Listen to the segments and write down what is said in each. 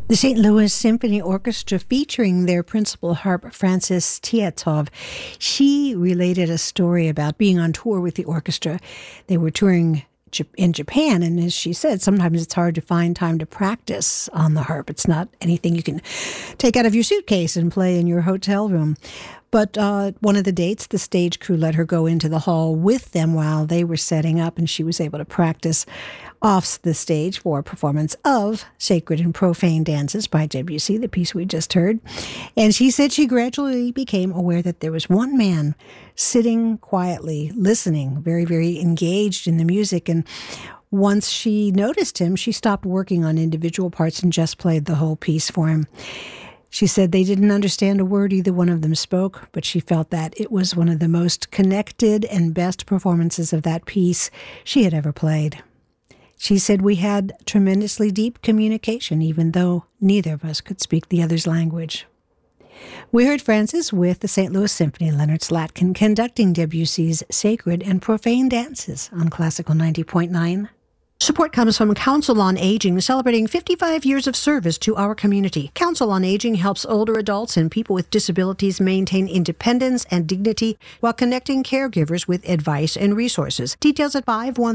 The St. Louis Symphony Orchestra, featuring their principal harp, Frances Tiatov. She related a story about being on tour with the orchestra. They were touring in Japan, and as she said, sometimes it's hard to find time to practice on the harp. It's not anything you can take out of your suitcase and play in your hotel room. But one of the dates, the stage crew let her go into the hall with them while they were setting up, and she was able to practice off the stage for a performance of Sacred and Profane Dances by Debussy, the piece we just heard. And she said she gradually became aware that there was one man sitting quietly, listening, very, very engaged in the music. And once she noticed him, she stopped working on individual parts and just played the whole piece for him. She said they didn't understand a word either one of them spoke, but she felt that it was one of the most connected and best performances of that piece she had ever played. She said we had tremendously deep communication, even though neither of us could speak the other's language. We heard Frances with the St. Louis Symphony, Leonard Slatkin, conducting Debussy's Sacred and Profane Dances on Classical 90.9. Support comes from Council on Aging, celebrating 55 years of service to our community. Council on Aging helps older adults and people with disabilities maintain independence and dignity while connecting caregivers with advice and resources. Details at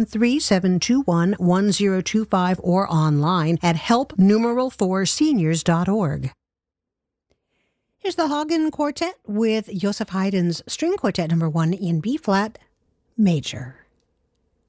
513-721-1025 or online at help4seniors.org. Here's the Hagen Quartet with Joseph Haydn's String Quartet No. 1 in B-flat major.